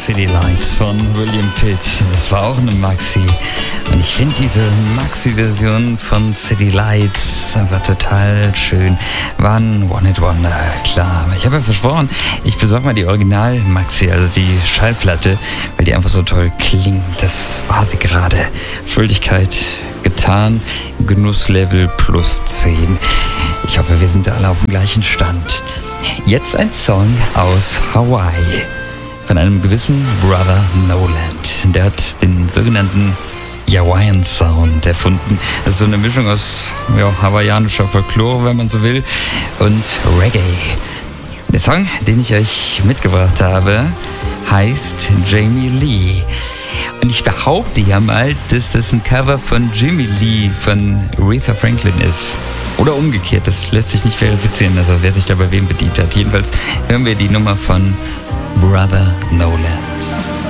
City Lights von William Pitt. Das war auch eine Maxi. Und ich finde diese Maxi-Version von City Lights einfach total schön. War ein One-Hit-Wonder, klar. Aber ich habe ja versprochen, ich besorge mal die Original-Maxi, also die Schallplatte, weil die einfach so toll klingt. Das war sie gerade. Schuldigkeit getan. Genusslevel plus 10. Ich hoffe, wir sind alle auf dem gleichen Stand. Jetzt ein Song aus Hawaii von einem gewissen Brother Noland. Der hat den sogenannten Hawaiian Sound erfunden. Das ist so eine Mischung aus hawaiianischer Folklore, wenn man so will, und Reggae. Der Song, den ich euch mitgebracht habe, heißt Jamie Lee. Und ich behaupte ja mal, dass das ein Cover von Jimmy Lee von Aretha Franklin ist. Oder umgekehrt, das lässt sich nicht verifizieren, also wer sich da bei wem bedient hat. Jedenfalls hören wir die Nummer von Brother Noland.